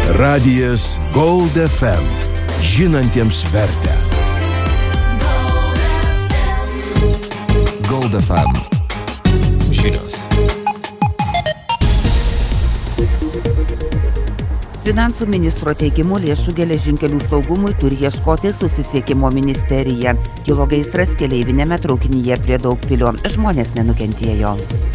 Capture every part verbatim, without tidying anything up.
Radijas Gold F M. Žinantiems vertę. Gold F M. Žinios. Finansų ministro teigimu lėšų geležinkelių saugumui turi ieškoti susisiekimo ministerija. Kilo gaisras keleivinėme traukinyje prie Daugpilio. Žmonės nenukentėjo.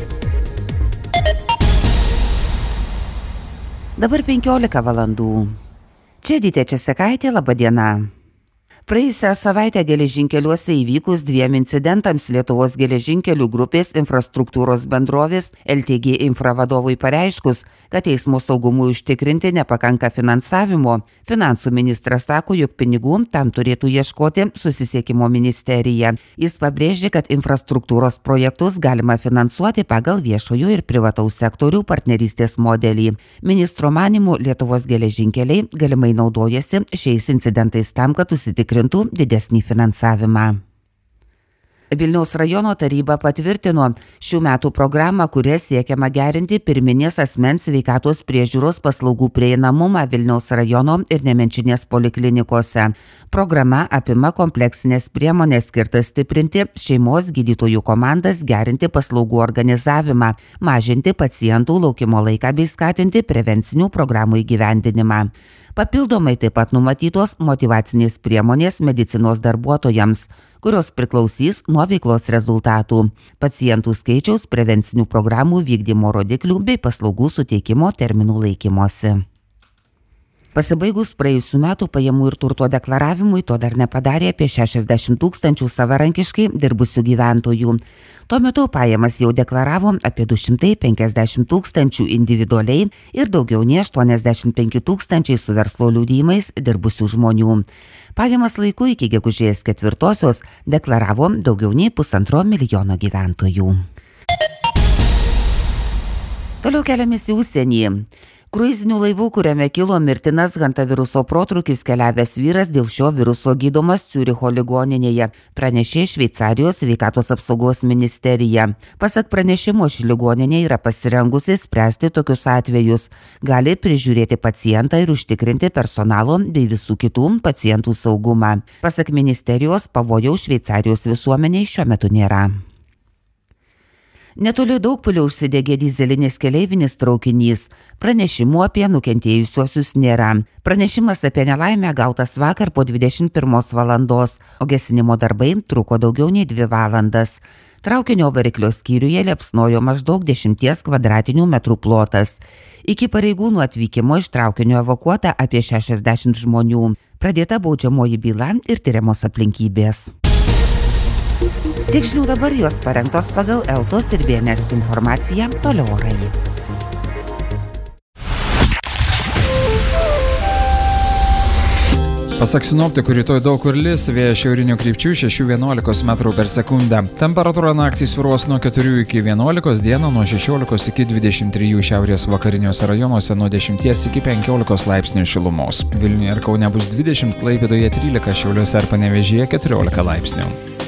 Dabar penkiolika valandų. Čia Dytė Česekaitė, laba diena. Praėjusią savaitę geležinkeliuose įvykus dviem incidentams Lietuvos geležinkelių grupės infrastruktūros bendrovės L T G Infra vadovui pareiškus, kad eismo saugumui užtikrinti nepakanka finansavimo. Finansų ministras sako, jog pinigų tam turėtų ieškoti susisiekimo ministerija. Jis pabrėžė, kad infrastruktūros projektus galima finansuoti pagal viešojo ir privataus sektorių partnerystės modelį. Ministro manymu, Lietuvos geležinkeliai galimai naudojasi šiais incidentais tam, kad užsitikrintų didesnį finansavimą. Vilniaus rajono taryba patvirtino šių metų programą, kuria siekiama gerinti pirminės asmens sveikatos priežiūros paslaugų prieinamumą Vilniaus rajono ir Nemenčinės poliklinikose. Programa apima kompleksinės priemonės skirtas stiprinti šeimos gydytojų komandas, gerinti paslaugų organizavimą, mažinti pacientų laukimo laiką bei skatinti prevencinių programų įgyvendinimą. Papildomai taip pat numatytos motyvacinės priemonės medicinos darbuotojams, kurios priklausys nuo veiklos rezultatų, pacientų skaičiaus, prevencinių programų vykdymo rodiklių bei paslaugų suteikimo terminų laikymosi. Pasibaigus praėjusių metų pajamų ir turto deklaravimui, to dar nepadarė apie šešiasdešimt tūkstančių savarankiškai dirbusių gyventojų. Tuo metu pajamas jau deklaravo apie du šimtai penkiasdešimt tūkstančių individualiai ir daugiau nei aštuoniasdešimt penki tūkstančiai su verslo liudijimais dirbusių žmonių. Pajamas laiku iki gegužės ketvirtosios deklaravo daugiau nei pusantro milijono gyventojų. Toliau keliamės į užsienį. Kruizinių laivų, kuriame kilo mirtinas hantaviruso protrūkis, keliavęs vyras dėl šio viruso gydomas Ciuricho ligoninėje, pranešė Šveicarijos sveikatos apsaugos ministerija. Pasak pranešimo, ši ligoninė yra pasirengusi spręsti tokius atvejus, gali prižiūrėti pacientą ir užtikrinti personalo bei visų kitų pacientų saugumą. Pasak ministerijos, pavojaus Šveicarijos visuomeniai šiuo metu nėra. Netoli Daugpilio užsidegė dyzelinis keleivinis traukinys. Pranešimų apie nukentėjusiuosius nėra. Pranešimas apie nelaimę gautas vakar po dvidešimt pirmos valandos, o gesinimo darbai truko daugiau nei dvi valandas. Traukinio variklio skyriuje liepsnojo maždaug dešimties kvadratinių metrų plotas. Iki pareigūnų atvykimo iš traukinio evakuota apie šešiasdešimt žmonių. Pradėta baudžiamoji byla ir tyriamos aplinkybės. Tik žinių dabar, jos parengtos pagal Eltos ir B N S informaciją. Toliau orai. Pasak sinoptikų, rytoj daug kur lis, vėjas šiaurinių krypčių šešių iki vienuolikos metrų per sekundę. Temperatūra naktį svyruos nuo keturių iki vienuolikos, dieną nuo šešiolikos iki dvidešimt trijų, šiaurės vakariniuose rajonuose nuo dešimties iki penkiolikos laipsnių šilumos. Vilniuje ir Kaune bus dvidešimt, Klaipėdoje trylika, Šiauliuose ir Panevėžyje keturiolika laipsnių.